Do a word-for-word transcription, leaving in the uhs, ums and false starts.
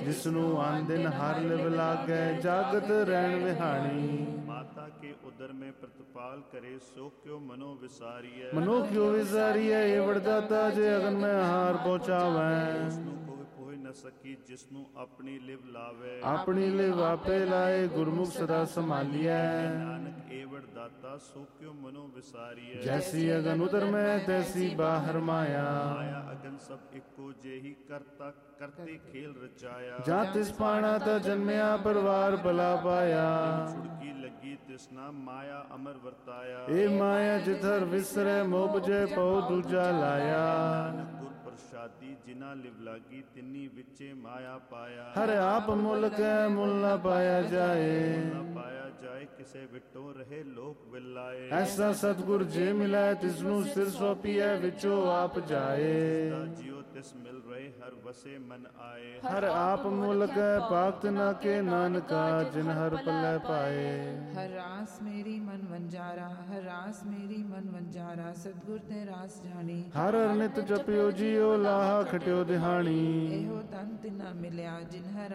जिसनु आन दिन हर लिव लागै जागत रैन विहाणी। माता के उदर में प्रतिपाल करे सो क्यों मनो विसारिय। मनो क्यों विसारिय ये वरदाता जे अगन में हार पहुँचावै। कोई न सकी जिसनु अपनी लिव लावे। अपनी लिव आपे लाए गुरमुख सदा संभालिय। नानक एवं दाता सो क्यों मनो विसारिय। जैसी अगन उदर में तैसी बाहर माया। माया अगन सब इको जेहि करता करते खेल रचाया। जा तिस पाना ता जन्मया परवार भला पाया। छुड़की लगी तृष्णा माया अमर वर्ताया। ए माया जिधर विसरे मोपजे पौ दूजा लाया। गुर प्रसादी जिना लिव लागी तिन्नी विचे माया पाया। हर आप मुल के मुल न पाया जाए। न पाया जाए किसे विटो रहे लोक विलाए। ऐसा सतगुर जे मिला तिसनु सिर सौंपिए विचो आप जाए। जियो तिस मिल रहे हर वसे मन आए। हर आप मुल के पाक्त न के नानका जिन हर पल्ले पाए। हर रास मेरी मन वंजारा हर रास मेरी मन वंजारा सतगुर ते रास जानी। हर हर नित जपियो जियो लाहा खटियो दिहानी। एहो तन तिना मिलिया जिन हर